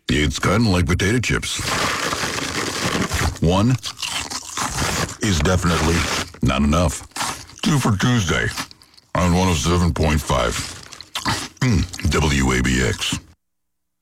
It's kind of like potato chips. One is definitely not enough. Two for Tuesday on 107.5 WABX.